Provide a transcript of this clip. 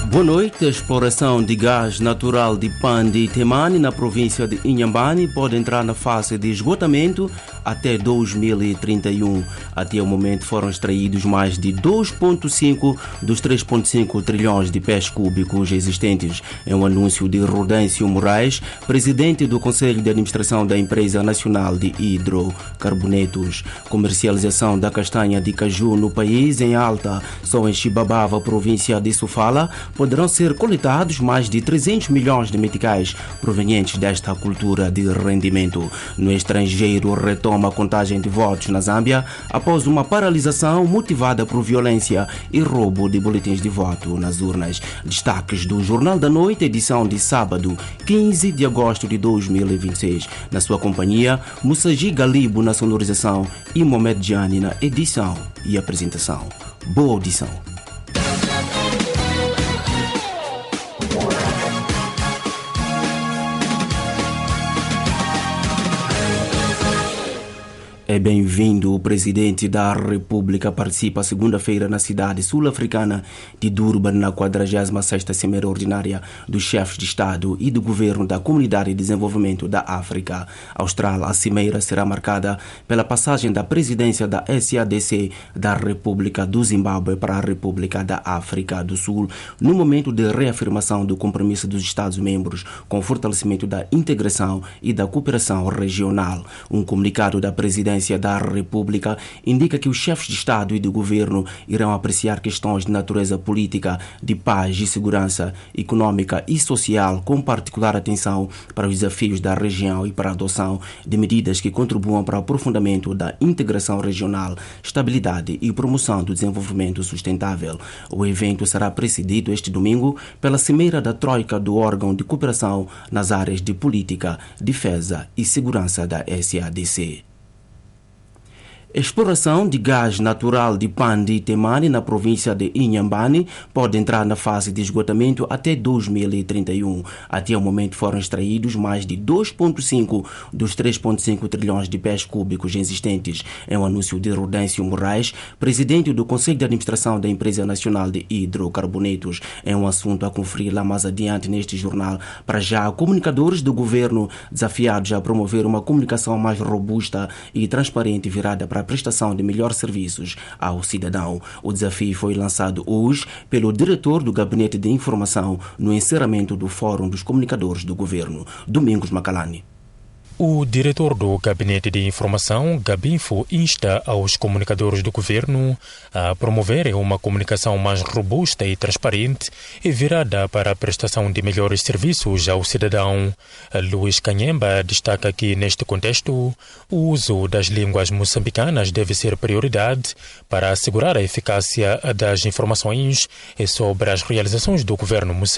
Boa noite. A exploração de gás natural de Pandi e Temane na província de Inhambane pode entrar na fase de esgotamento até 2031. Até o momento foram extraídos mais de 2,5 dos 3,5 trilhões de pés cúbicos existentes. É um anúncio de Rodâncio Moraes, presidente do Conselho de Administração da Empresa Nacional de Hidrocarbonetos. Comercialização da castanha de caju no país em alta. Só em Xibabava, província de Sofala, poderão ser coletados mais de 300 milhões de meticais provenientes desta cultura de rendimento. No estrangeiro, retoma a contagem de votos na Zâmbia após uma paralisação motivada por violência e roubo de boletins de voto nas urnas. Destaques do Jornal da Noite, edição de sábado, 15 de agosto de 2026. Na sua companhia, Mussaji Galibo na sonorização e Mohamed Diani na edição e apresentação. Boa audição. É bem-vindo. O presidente da República participa segunda-feira na cidade sul-africana de Durban, na 46ª Cimeira Ordinária dos Chefes de Estado e do Governo da Comunidade de Desenvolvimento da África Austral. A cimeira será marcada pela passagem da presidência da SADC da República do Zimbábue para a República da África do Sul, no momento de reafirmação do compromisso dos Estados-membros com o fortalecimento da integração e da cooperação regional. Um comunicado da presidência da República indica que os chefes de Estado e de Governo irão apreciar questões de natureza política, de paz e segurança econômica e social, com particular atenção para os desafios da região e para a adoção de medidas que contribuam para o aprofundamento da integração regional, estabilidade e promoção do desenvolvimento sustentável. O evento será presidido este domingo pela cimeira da Troika do órgão de cooperação nas áreas de política, defesa e segurança da SADC. Exploração de gás natural de Pandi e Temane na província de Inhambane pode entrar na fase de esgotamento até 2031. Até o momento foram extraídos mais de 2,5 dos 3,5 trilhões de pés cúbicos existentes. É um anúncio de Rodâncio Moraes, presidente do Conselho de Administração da Empresa Nacional de Hidrocarbonetos. É um assunto a conferir lá mais adiante neste jornal. Para já, comunicadores do governo desafiados a promover uma comunicação mais robusta e transparente virada para a prestação de melhores serviços ao cidadão. O desafio foi lançado hoje pelo diretor do Gabinete de Informação no encerramento do Fórum dos Comunicadores do Governo, Domingos Macalani. O diretor do Gabinete de Informação, Gabinfo, insta aos comunicadores do governo a promoverem uma comunicação mais robusta e transparente e virada para a prestação de melhores serviços ao cidadão. Luís Canhemba destaca que, neste contexto, o uso das línguas moçambicanas deve ser prioridade para assegurar a eficácia das informações sobre as realizações do governo moçambicano.